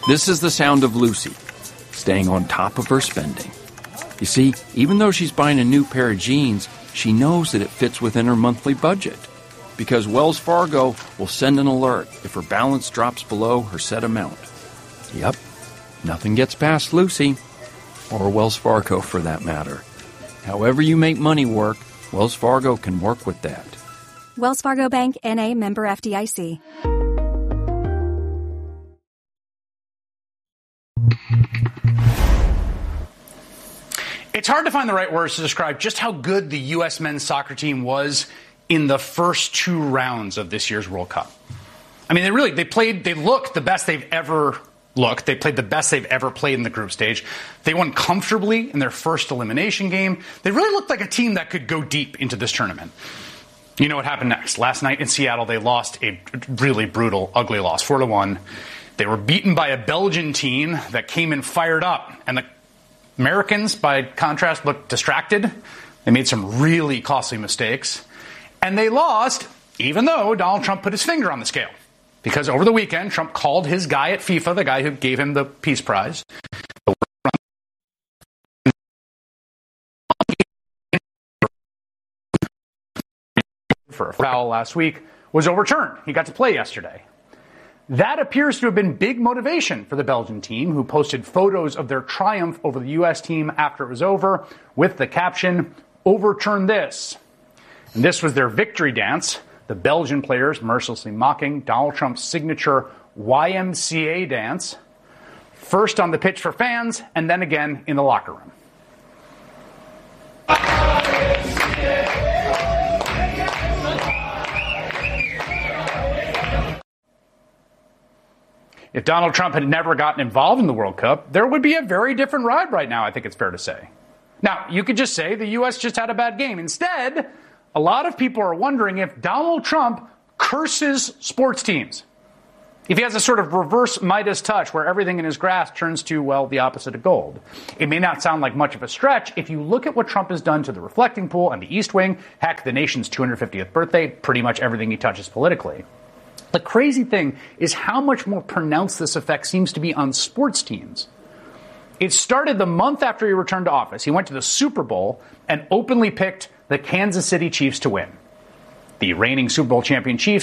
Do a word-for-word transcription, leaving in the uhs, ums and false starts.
This is the sound of Lucy, staying on top of her spending. You see, even though she's buying a new pair of jeans, she knows that it fits within her monthly budget. Because Wells Fargo will send an alert if her balance drops below her set amount. Yep, nothing gets past Lucy, or Wells Fargo for that matter. However you make money work, Wells Fargo can work with that. Wells Fargo Bank, N A, member F D I C. It's hard to find the right words to describe just how good the U S men's soccer team was in the first two rounds of this year's World Cup. I mean, they really, they played, they looked the best they've ever looked. They played the best they've ever played in the group stage. They won comfortably in their first elimination game. They really looked like a team that could go deep into this tournament. You know what happened next? Last night in Seattle, they lost a really brutal, ugly loss, four to one. They were beaten by a Belgian team that came in fired up, and the Americans, by contrast, looked distracted. They made some really costly mistakes. And they lost, even though Donald Trump put his finger on the scale. Because over the weekend, Trump called his guy at FIFA, the guy who gave him the Peace Prize, for a foul last week, was overturned. He got to play yesterday. That appears to have been big motivation for the Belgian team, who posted photos of their triumph over the U S team after it was over with the caption, "Overturn this." And this was their victory dance, the Belgian players mercilessly mocking Donald Trump's signature Y M C A dance, first on the pitch for fans and then again in the locker room. If Donald Trump had never gotten involved in the World Cup, there would be a very different ride right now, I think it's fair to say. Now, you could just say the U S just had a bad game. Instead, a lot of people are wondering if Donald Trump curses sports teams. If he has a sort of reverse Midas touch where everything in his grasp turns to, well, the opposite of gold. It may not sound like much of a stretch if you look at what Trump has done to the Reflecting Pool and the East Wing, heck, the nation's two hundred fiftieth birthday, pretty much everything he touches politically. The crazy thing is how much more pronounced this effect seems to be on sports teams. It started the month after he returned to office. He went to the Super Bowl and openly picked the Kansas City Chiefs to win. The reigning Super Bowl champion Chiefs